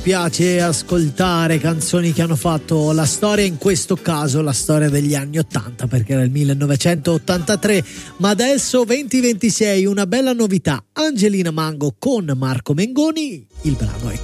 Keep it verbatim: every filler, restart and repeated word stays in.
Piace ascoltare canzoni che hanno fatto la storia, in questo caso la storia degli anni ottanta, perché era il millenovecentottantatré, ma adesso venti ventisei, una bella novità, Angelina Mango con Marco Mengoni, il brano è